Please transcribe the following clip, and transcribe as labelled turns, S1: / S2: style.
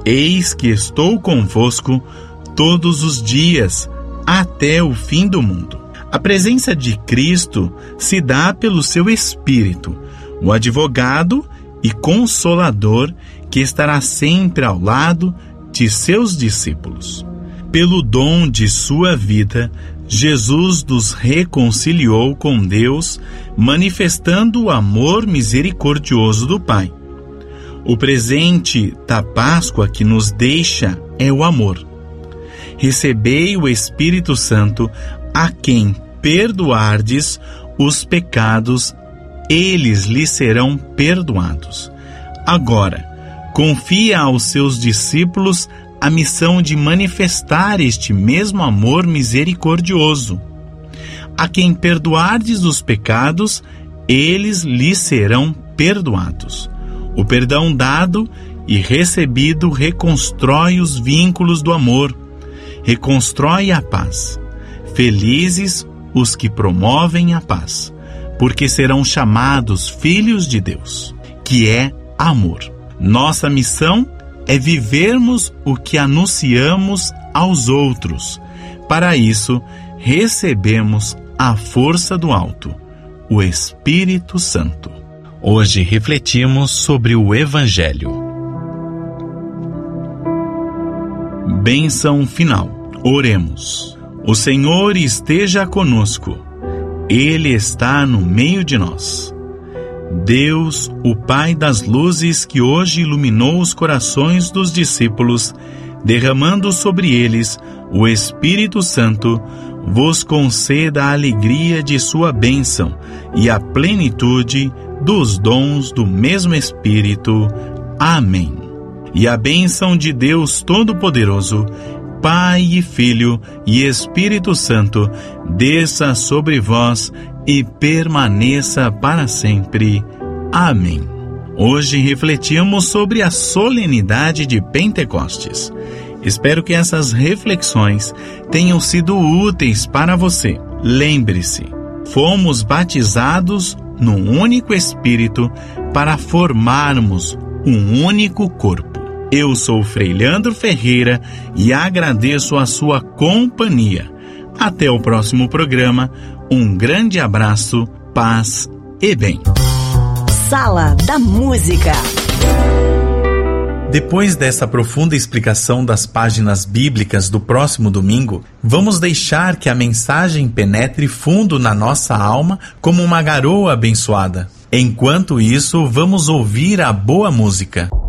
S1: Eis que estou convosco todos os dias, até o fim do mundo. A presença de Cristo se dá pelo seu Espírito, o advogado e consolador que estará sempre ao lado de seus discípulos. Pelo dom de sua vida, Jesus nos reconciliou com Deus, manifestando o amor misericordioso do Pai. O presente da Páscoa que nos deixa é o amor. Recebei o Espírito Santo, a quem perdoardes os pecados, eles lhes serão perdoados. Agora, confia aos seus discípulos a missão de manifestar este mesmo amor misericordioso. A quem perdoardes os pecados, eles lhes serão perdoados. O perdão dado e recebido reconstrói os vínculos do amor, reconstrói a paz. Felizes os que promovem a paz, porque serão chamados filhos de Deus, que é amor. Nossa missão é vivermos o que anunciamos aos outros. Para isso, recebemos a força do alto, o Espírito Santo. Hoje refletimos sobre o Evangelho. Bênção final. Oremos. O Senhor esteja conosco. Ele está no meio de nós. Deus, o Pai das luzes, que hoje iluminou os corações dos discípulos, derramando sobre eles o Espírito Santo, vos conceda a alegria de sua bênção e a plenitude dos dons do mesmo Espírito. Amém. E a bênção de Deus Todo-Poderoso, Pai e Filho e Espírito Santo, desça sobre vós e permaneça para sempre. Amém. Hoje refletimos sobre a solenidade de Pentecostes. Espero que essas reflexões tenham sido úteis para você. Lembre-se, fomos batizados num único Espírito para formarmos um único corpo. Eu sou Frei Leandro Ferreira e agradeço a sua companhia. Até o próximo programa. Um grande abraço, paz e bem.
S2: Sala da Música.
S1: Depois dessa profunda explicação das páginas bíblicas do próximo domingo, vamos deixar que a mensagem penetre fundo na nossa alma como uma garoa abençoada. Enquanto isso, vamos ouvir a boa música.